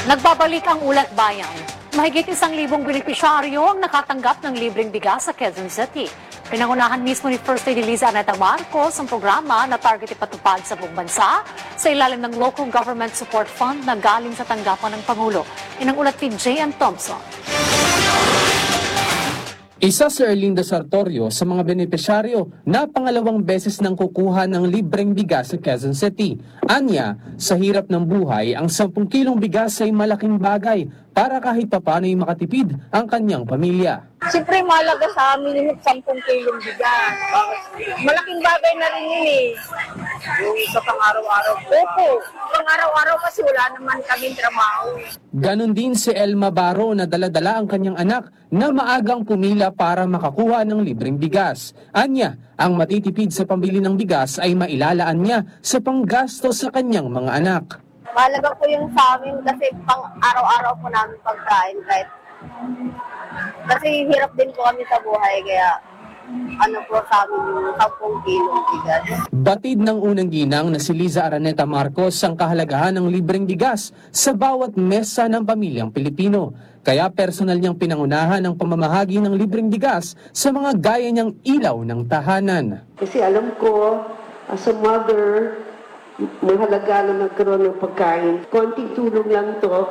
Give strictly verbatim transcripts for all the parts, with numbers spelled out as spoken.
Nagbabalik ang Ulat Bayan. Mahigit isang libong benepisyaryo ang nakatanggap ng libreng bigas sa Quezon City. Pinangunahan mismo ni First Lady Liza Aneta Marcos ang programa na target ipatupad sa buong bansa sa ilalim ng Local Government Support Fund na galing sa tanggapan ng Pangulo. Inang ulat ni J M Thompson. Isa si Erlinda Sartorio sa mga benepisyaryo na pangalawang beses nang kukuha ng libreng bigas sa Quezon City. Anya, sa hirap ng buhay, ang sampung kilong bigas ay malaking bagay para kahit papano ay makatipid ang kanyang pamilya. Siyempre mahalaga sa amin yung sampung kilong bigas. Malaking bagay na rin yun eh. Yung sa pang-araw-araw. Opo, pang-araw-araw kasi wala naman kaming trabaho. Ganon din si Elma Baro na dala-dala ang kanyang anak na maagang pumila para makakuha ng libreng bigas. Anya, ang matitipid sa pambili ng bigas ay mailalaan niya sa panggasto sa kanyang mga anak. Mahalaga po yung sa amin kasi pang-araw-araw po namin pagkain kahit kasi hirap din po kami sa buhay kaya ano po sa amin yung sampung kilong bigas. Batid ng unang ginang na si Liza Araneta Marcos ang kahalagahan ng libreng bigas sa bawat mesa ng pamilyang Pilipino. Kaya personal niyang pinangunahan ang pamamahagi ng libreng bigas sa mga gaya niyang ilaw ng tahanan. Kasi alam ko, as a mother, mahalaga na nagkaroon ng pagkain. Konting tulong lang to.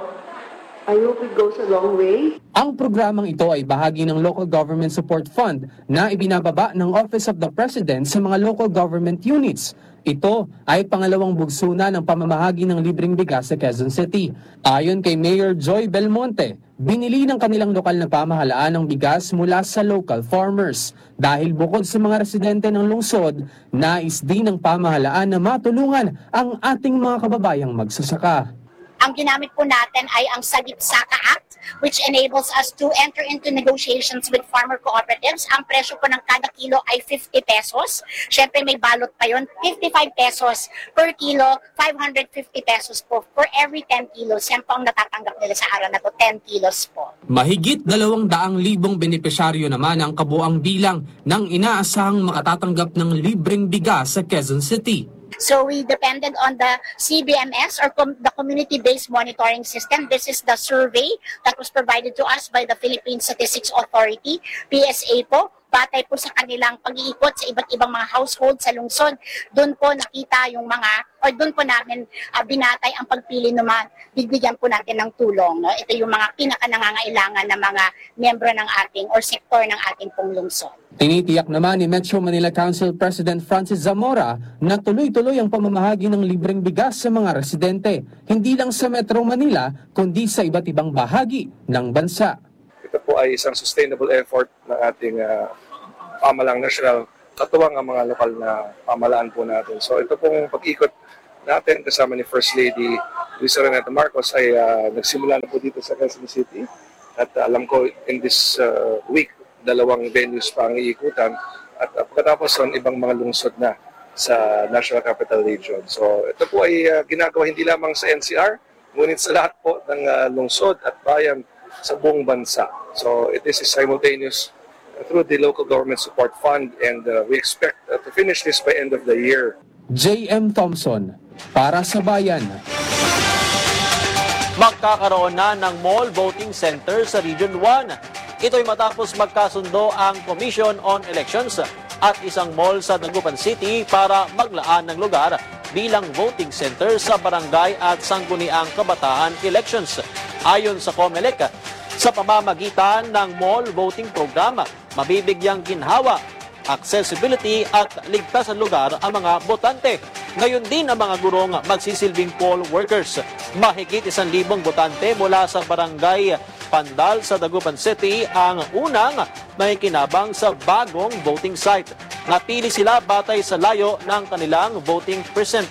I hope it goes a long way. Ang programang ito ay bahagi ng Local Government Support Fund na ibinababa ng Office of the President sa mga local government units. Ito ay pangalawang bugso na ng pamamahagi ng libreng bigas sa Quezon City. Ayon kay Mayor Joy Belmonte, binili ng kanilang lokal na pamahalaan ng bigas mula sa local farmers. Dahil bukod sa mga residente ng lungsod, nais din ng pamahalaan na matulungan ang ating mga kababayang magsasaka. Ang ginamit po natin ay ang Sagip-Saka Act, which enables us to enter into negotiations with farmer cooperatives. Ang presyo po ng kada kilo ay fifty pesos. Siyempre may balot pa yun. fifty-five pesos per kilo, five hundred fifty pesos po for every ten kilos. Yan po ang natatanggap nila sa araw na to, ten kilos po. Mahigit dalawang daang libong benepisyaryo naman ang kabuang bilang ng inaasahang makatatanggap ng libreng bigas sa Quezon City. So we depended on the C B M S or com- the Community-Based Monitoring System. This is the survey that was provided to us by the Philippine Statistics Authority, P S A po. Batay po sa kanilang pag-iikot sa iba't ibang mga household sa lungsod. Doon po nakita yung mga, or doon po namin uh, binatay ang pagpili naman, bibigyan po natin ng tulong. No? Ito yung mga pinaka-nangangailangan ng mga miyembro ng ating or sektor ng ating pong lungsod. Tinitiyak naman ni Metro Manila Council President Francis Zamora na tuloy-tuloy ang pamamahagi ng libreng bigas sa mga residente, hindi lang sa Metro Manila, kundi sa iba't ibang bahagi ng bansa. Ito po ay isang sustainable effort ng ating uh, pamalang national, katuwang ang mga lokal na pamalaan po natin. So ito pong pag-ikot natin kasama ni First Lady Liza Aneta Marcos ay uh, nagsimula na po dito sa Quezon City. At uh, alam ko in this uh, week, dalawang venues pa ang iikutan at uh, pagkatapos son ibang mga lungsod na sa National Capital Region. So ito po ay uh, ginagawa hindi lamang sa N C R, ngunit sa lahat po ng uh, lungsod at bayan sa buong bansa. So it is simultaneous uh, through the Local Government Support Fund and uh, we expect uh, to finish this by end of the year. J M Thompson, para sa Bayan. Magkakaroon na ng mall voting center sa Region one. Ito'y matapos magkasundo ang Commission on Elections at isang mall sa Dagupan City para maglaan ng lugar bilang voting center sa barangay at sangguniang kabataan elections. Ayon sa COMELEC, sa pamamagitan ng mall voting program, mabibigyang ginhawa, accessibility at ligtas na lugar ang mga botante. Ngayon din ang mga gurong magsisilbing poll workers. Mahigit isang libong botante mula sa barangay Pandal sa Dagupan City ang unang may kinabang sa bagong voting site. Napili sila batay sa layo ng kanilang voting precinct.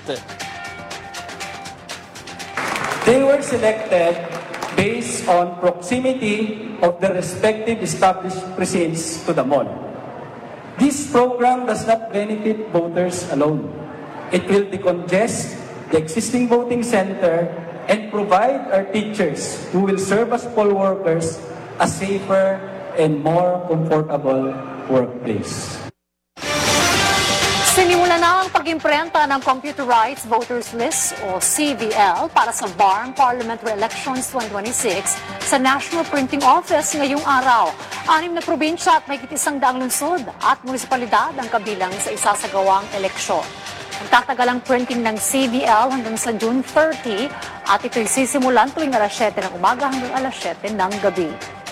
They were selected based on proximity of the respective established precincts to the mall. This program does not benefit voters alone. It will decongest the existing voting center and provide our teachers who will serve as poll workers a safer and more comfortable workplace. Sinimula na ang pag Pag-imprenta ng Computerized Voters List o C V L para sa B A R M Parliamentary Elections twenty twenty-six sa National Printing Office ngayong araw. Anim na probinsya at mahigit isang daang lungsod at munisipalidad ang kabilang sa isasagawang eleksyon. Magtatagal ang printing ng C V L hanggang sa June thirty at ito'y sisimulan tuwing alas siyete ng umaga hanggang alas siyete ng gabi.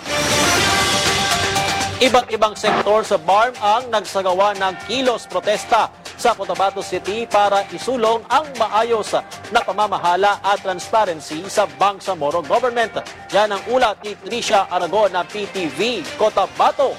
Iba't ibang sektor sa B A R M ang nagsagawa ng kilos protesta sa Cotabato City para isulong ang maayos na pamamahala at transparency sa Bangsamoro Government. Yan ang ulat ni Tricia Aragon ng P T V Cotabato.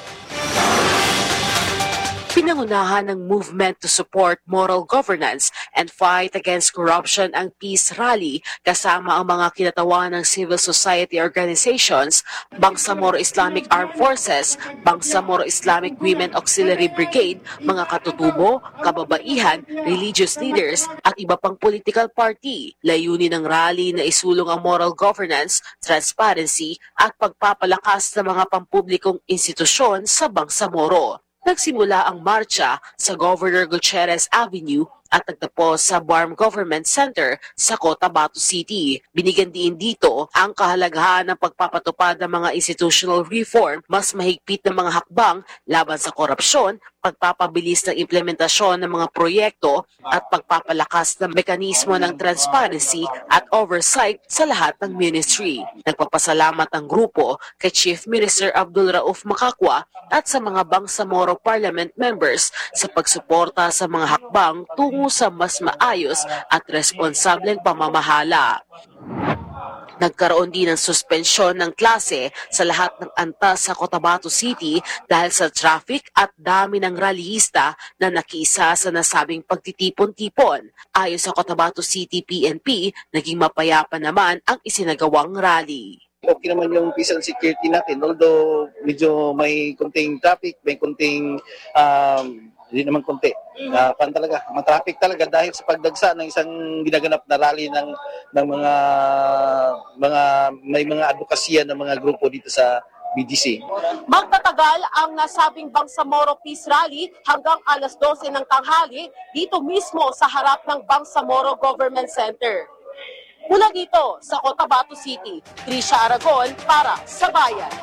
Pinangunahan ng Movement to Support Moral Governance and Fight Against Corruption ang Peace Rally kasama ang mga kinatawan ng civil society organizations, Bangsamoro Islamic Armed Forces, Bangsamoro Islamic Women Auxiliary Brigade, mga katutubo, kababaihan, religious leaders at iba pang political party. Layunin ng rally na isulong ang moral governance, transparency at pagpapalakas ng mga pampublikong institusyon sa Bangsamoro. Nagsimula ang marcha sa Governor Gutierrez Avenue at nagtapos sa B A R M Government Center sa Cotabato City. Binigyan din dito ang kahalagahan ng pagpapatupad ng mga institutional reform, mas mahigpit na mga hakbang laban sa korupsyon, pagpapabilis ng implementasyon ng mga proyekto at pagpapalakas ng mekanismo ng transparency at oversight sa lahat ng ministry. Nagpapasalamat ang grupo kay Chief Minister Abdul Rauf Makakwa at sa mga Bangsamoro Parliament members sa pagsuporta sa mga hakbang tungo sa mas maayos at responsableng pamamahala. Nagkaroon din ng suspensyon ng klase sa lahat ng antas sa Cotabato City dahil sa traffic at dami ng rallyista na nakiisa sa nasabing pagtitipon-tipon. Ayon sa Cotabato City P N P, naging mapayapa naman ang isinagawang rally. Okay naman yung peace and security natin, although medyo may konting traffic, may konting um, hindi naman konti. Uh, pan talaga, matraffic talaga dahil sa pagdagsa ng isang ginaganap na rally ng ng mga mga may mga advokasya ng mga grupo dito sa B G C. Magtatagal ang nasabing Bangsamoro Peace Rally hanggang alas dose ng tanghali dito mismo sa harap ng Bangsamoro Government Center. Mula dito sa Cotabato City, Tricia Aragon para sa Bayan.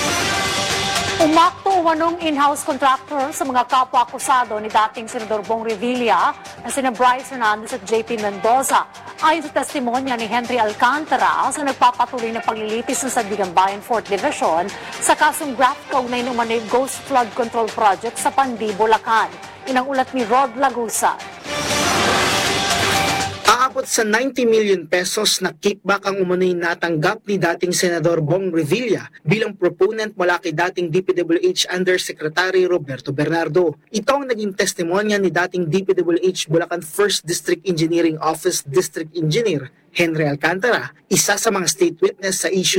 Umakto umanong in-house contractor sa mga kapwa-akusado ni dating Senador Bong Revilla na sina Bryce Hernandez at J P Mendoza. Ayon sa testimonya ni Henry Alcantara sa nagpapatuloy na paglilitis ng Sandigan Bayan fourth Division sa kasong graft kaugnay ng umano'y Ghost Flood Control Project sa Pandi, Bulacan. Inang ulat ni Rod Lagusa. Aabot sa ninety million pesos na kickback ang umano'y natanggap ni dating Senador Bong Revilla bilang proponent mula kay dating D P W H Undersecretary Roberto Bernardo. Ito ang naging testimonya ni dating D P W H Bulacan first District Engineering Office District Engineer Henry Alcantara, isa sa mga state witness sa issue